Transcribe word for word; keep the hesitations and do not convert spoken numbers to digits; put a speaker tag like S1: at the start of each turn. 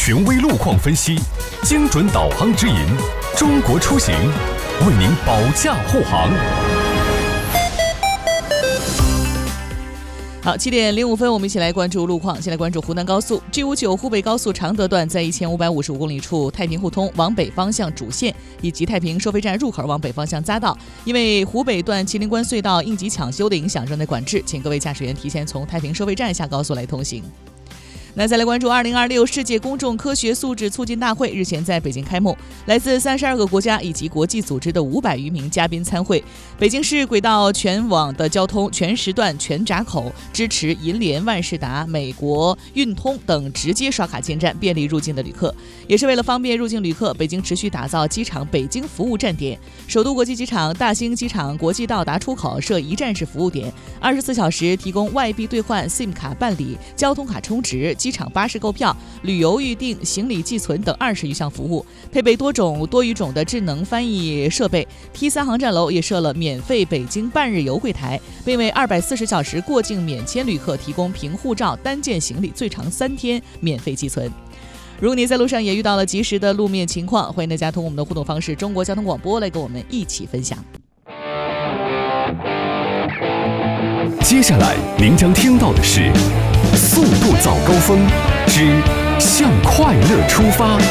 S1: 权威路况分析，精准导航指引，中国出行为您保驾护航。
S2: 好，七点零五分，我们一起来关注路况。先来关注湖南高速 G 五九湖北高速常德段，在一千五百五十五公里处太平互通往北方向主线以及太平收费站入口往北方向匝道，因为湖北段麒麟关隧道应急抢修的影响正在管制，请各位驾驶员提前从太平收费站下高速来通行。那再来关注二零二六世界公众科学素质促进大会日前在北京开幕，来自三十二个国家以及国际组织的五百余名嘉宾参会。北京市轨道全网的交通全时段全闸口支持银联、万事达、美国运通等直接刷卡进站，便利入境的旅客。也是为了方便入境旅客，北京持续打造机场北京服务站点，首都国际机场、大兴机场国际到达出口设一站式服务点，二十四小时提供外币兑换、SIM 卡办理、交通卡充值、机场巴士购票、旅游预订、行李寄存等二十余项服务，配备多种多语种的智能翻译设备。T 三航站楼也设了免费北京半日游柜台，并为二百四十小时过境免签旅客提供凭护照、单件行李最长三天免费寄存。如果你在路上也遇到了及时的路面情况，欢迎大家通过我们的互动方式中国交通广播来跟我们一起分享。
S1: 接下来您将听到的是速度早高峰之向快乐出发。